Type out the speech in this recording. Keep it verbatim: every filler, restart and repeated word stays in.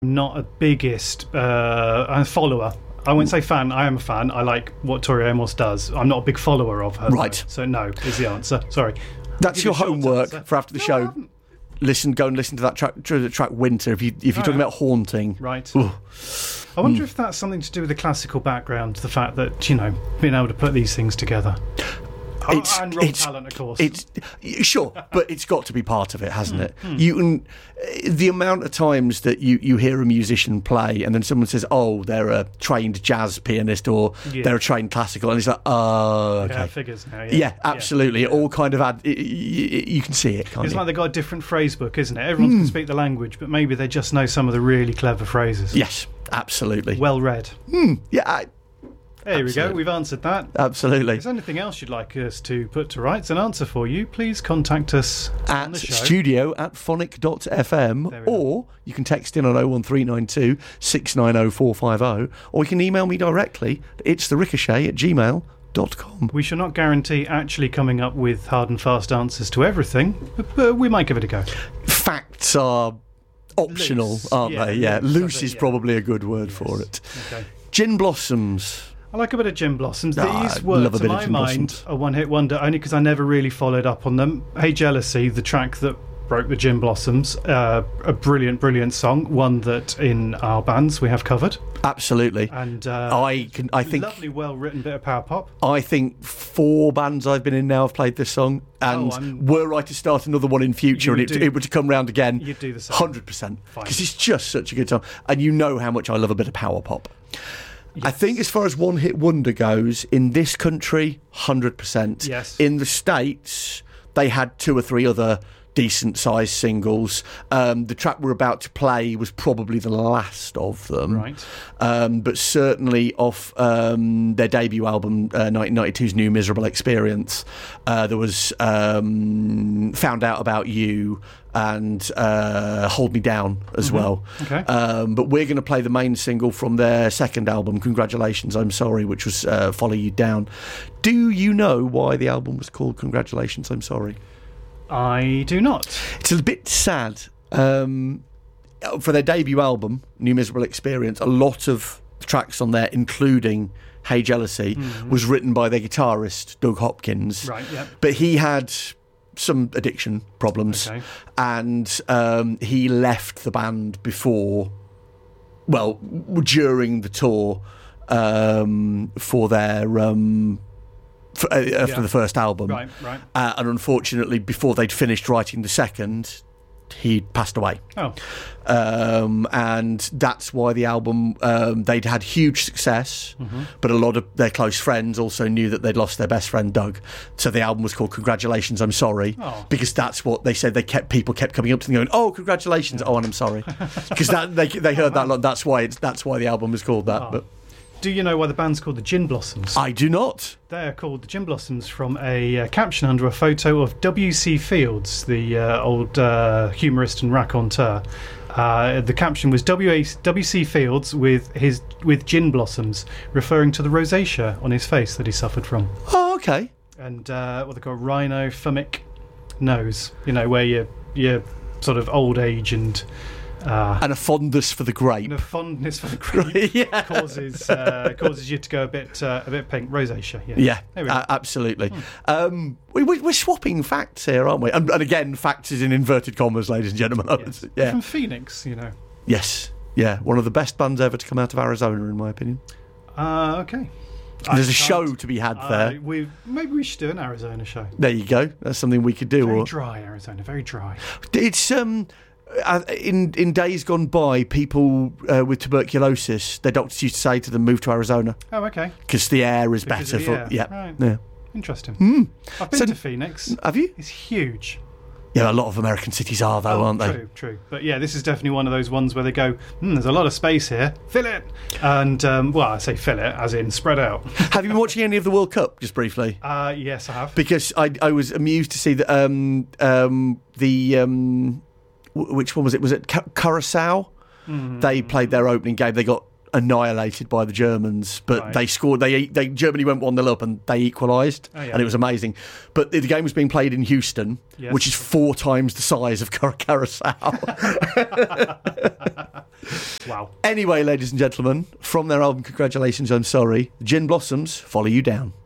not a biggest uh, follower. I wouldn't say fan. I am a fan. I like what Tori Amos does. I'm not a big follower of her. Right. Though. So no is the answer. Sorry. That's your homework answer. for after the no, show. Listen, go and listen to that track, to the track "Winter." If you if you're oh, talking yeah. about haunting, right? Ooh. I wonder mm. if that's something to do with the classical background. The fact that you know being able to put these things together. It's, and raw it's, talent, of course. It's sure, but it's got to be part of it, hasn't mm, it? Mm. You can, the amount of times that you, you hear a musician play, and then someone says, "Oh, they're a trained jazz pianist," or yeah. "They're a trained classical," and it's like, "Oh, okay." Yeah, figures now. Yeah, yeah absolutely. Yeah. It all kind of add. It, it, you can see it. Can't it's you? like they've got a different phrase book, isn't it? Everyone mm. can speak the language, but maybe they just know some of the really clever phrases. Yes, absolutely. Well read. Mm. Yeah. I, There Absolutely. we go, we've answered that. Absolutely. If there's anything else you'd like us to put to rights and answer for you, please contact us at on the show. studio at phonic dot f m, or you can text in on oh one three nine two, six nine oh, four five oh, or you can email me directly at it's the ricochet at gmail dot com. We shall not guarantee actually coming up with hard and fast answers to everything, but, but we might give it a go. Facts are optional, loose. aren't yeah, they? Yeah, loose, loose is yeah. probably a good word yes. for it. Okay. Gin Blossoms. I like a bit of Gin Blossoms. Ah, These were, love a to bit of my Gin mind, Blossoms. a one-hit wonder, only because I never really followed up on them. Hey Jealousy, the track that broke the Gin Blossoms, uh, a brilliant, brilliant song, one that in our bands we have covered. Absolutely. And uh, I can. I think lovely, well-written bit of power pop. I think four bands I've been in now have played this song, and oh, were I to start another one in future and it, do, it were to come round again, you'd do the same. one hundred percent. Because it's just such a good song, and you know how much I love a bit of power pop. Yes. I think as far as one hit wonder goes, in this country, one hundred percent. Yes. In the States, they had two or three other decent sized singles. Um, the track we're about to play was probably the last of them. Right. Um, but certainly off um, their debut album, uh, nineteen ninety-two's New Miserable Experience, uh, there was um, Found Out About You and uh, Hold Me Down as mm-hmm. well. Okay. Um, but we're going to play the main single from their second album, Congratulations, I'm Sorry, which was uh, Follow You Down. Do you know why the album was called Congratulations, I'm Sorry? I do not. It's a bit sad. Um, for their debut album, New Miserable Experience, a lot of the tracks on there, including Hey Jealousy, mm-hmm. was written by their guitarist, Doug Hopkins. Right, yeah. But he had some addiction problems, okay. and um, he left the band before, well, during the tour um, for their... Um, For, uh, after yeah. the first album, right, right. Uh, and unfortunately, before they'd finished writing the second, he'd passed away. Oh, um, and that's why the album um, they'd had huge success, mm-hmm. but a lot of their close friends also knew that they'd lost their best friend Doug. So the album was called Congratulations, I'm Sorry, oh. because that's what they said. They kept people kept coming up to them going, "Oh, congratulations! Yeah. Oh, and I'm sorry," because that they they heard that a lot. That's why it's that's why the album was called that. Oh. But. Do you know why the band's called the Gin Blossoms? I do not. They're called the Gin Blossoms from a uh, caption under a photo of W C Fields, the uh, old uh, humorist and raconteur. Uh, the caption was W C Fields with his with gin blossoms, referring to the rosacea on his face that he suffered from. Oh, okay. And uh, what they call rhinophomic nose, you know, where you you're sort of old age and. Uh, and a fondness for the grape. And a fondness for the grape yeah. causes uh, causes you to go a bit uh, a bit pink. Rosacea, yeah. Yeah, there we uh, absolutely. Hmm. Um, we, we, we're swapping facts here, aren't we? And, and again, facts is in inverted commas, ladies and gentlemen. Yes. Yeah. From Phoenix, you know. Yes, yeah. One of the best bands ever to come out of Arizona, in my opinion. Uh, okay. There's I a show to be had uh, there. We maybe we should do an Arizona show. There you go. That's something we could do. Very or, dry, Arizona. Very dry. It's um. Uh, in in days gone by, people uh, with tuberculosis, their doctors used to say to them, "Move to Arizona." Oh, okay. Because the air is because better the for air. yeah, right. yeah. Interesting. Mm. I've been so, to Phoenix. Have you? It's huge. Yeah, a lot of American cities are though, oh, aren't they? True, true. But yeah, this is definitely one of those ones where they go, hmm, "There's a lot of space here. Fill it." And um, well, I say fill it as in spread out. Have you been watching any of the World Cup? Just briefly. Uh, yes, I have. Because I I was amused to see that um um the um. Which one was it? Was it Curacao? Mm-hmm. They played their opening game. They got annihilated by the Germans, but Right. they scored. They, they Germany went one nil up and they equalised, Oh, yeah. and it was amazing. But the, the game was being played in Houston, Yes. which is four times the size of Cur- Curacao. Wow. Anyway, ladies and gentlemen, from their album Congratulations, I'm Sorry, Gin Blossoms follow you down.